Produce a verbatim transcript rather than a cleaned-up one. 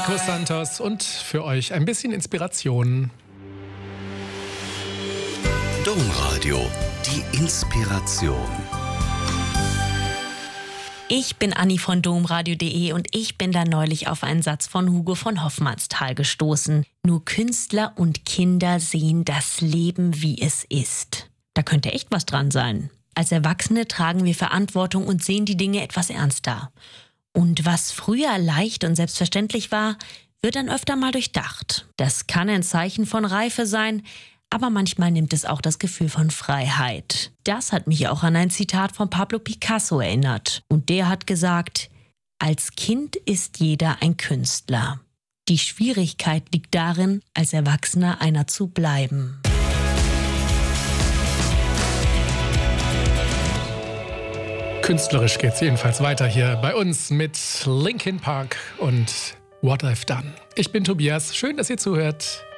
Nico Santos und für euch ein bisschen Inspiration. Domradio, die Inspiration. Ich bin Anni von domradio punkt de und ich bin da neulich auf einen Satz von Hugo von Hofmannsthal gestoßen. Nur Künstler und Kinder sehen das Leben, wie es ist. Da könnte echt was dran sein. Als Erwachsene tragen wir Verantwortung und sehen die Dinge etwas ernster. Und was früher leicht und selbstverständlich war, wird dann öfter mal durchdacht. Das kann ein Zeichen von Reife sein, aber manchmal nimmt es auch das Gefühl von Freiheit. Das hat mich auch an ein Zitat von Pablo Picasso erinnert. Und der hat gesagt, als Kind ist jeder ein Künstler. Die Schwierigkeit liegt darin, als Erwachsener einer zu bleiben. Künstlerisch geht's jedenfalls weiter hier bei uns mit Linkin Park und What I've Done. Ich bin Tobias, schön, dass ihr zuhört.